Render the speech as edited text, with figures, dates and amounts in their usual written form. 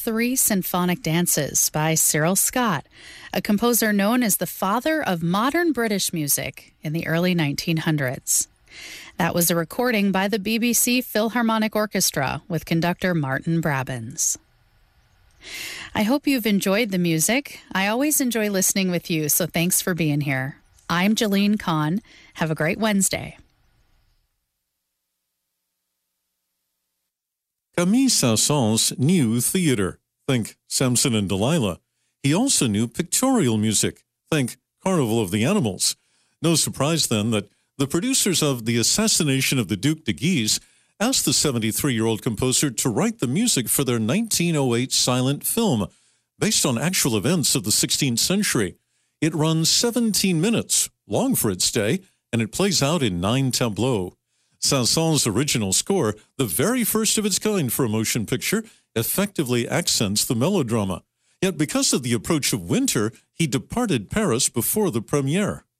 Three Symphonic Dances by Cyril Scott, a composer known as the father of modern British music in the early 1900s. That was a recording by the BBC Philharmonic Orchestra with conductor Martin Brabbins. I hope you've enjoyed the music. I always enjoy listening with you, so thanks for being here. I'm Jalene Kahn. Have a great Wednesday. Camille Saint-Saëns knew theater. Think Samson and Delilah. He also knew pictorial music. Think Carnival of the Animals. No surprise, then, that the producers of The Assassination of the Duc de Guise asked the 73-year-old composer to write the music for their 1908 silent film, based on actual events of the 16th century. It runs 17 minutes, long for its day, and it plays out in 9 tableaux. Saint-Saëns' original score, the very first of its kind for a motion picture, effectively accents the melodrama. Yet because of the approach of winter, he departed Paris before the premiere.